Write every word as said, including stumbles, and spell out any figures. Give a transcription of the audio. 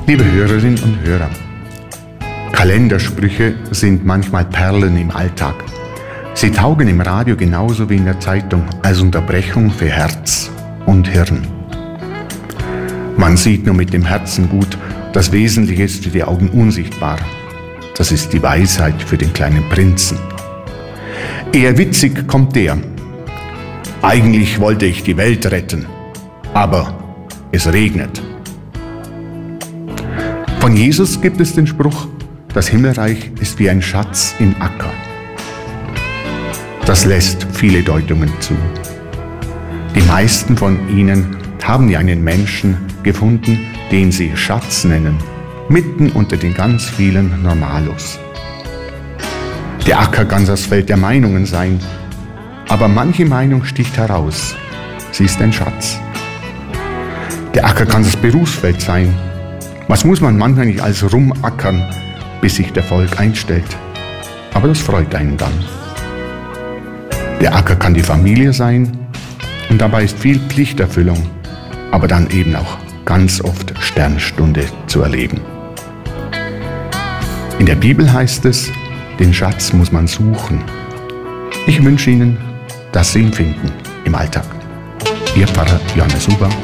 Liebe Hörerinnen und Hörer, Kalendersprüche sind manchmal Perlen im Alltag. Sie taugen im Radio genauso wie in der Zeitung als Unterbrechung für Herz und Hirn. Man sieht nur mit dem Herzen gut, das Wesentliche ist für die Augen unsichtbar. Das ist die Weisheit für den kleinen Prinzen. Eher witzig kommt der: Eigentlich wollte ich die Welt retten, aber es regnet. Von Jesus gibt es den Spruch: Das Himmelreich ist wie ein Schatz im Acker. Das lässt viele Deutungen zu. Die meisten von ihnen haben ja einen Menschen gefunden, den sie Schatz nennen, mitten unter den ganz vielen Normalos. Der Acker kann das Feld der Meinungen sein, aber manche Meinung sticht heraus. Sie ist ein Schatz. Der Acker kann das Berufsfeld sein. Was muss man manchmal nicht als rumackern, bis sich der Erfolg einstellt? Aber das freut einen dann. Der Acker kann die Familie sein und dabei ist viel Pflichterfüllung, aber dann eben auch ganz oft Sternstunde zu erleben. In der Bibel heißt es, den Schatz muss man suchen. Ich wünsche Ihnen, dass Sie ihn finden im Alltag. Ihr Pfarrer Johannes Huber.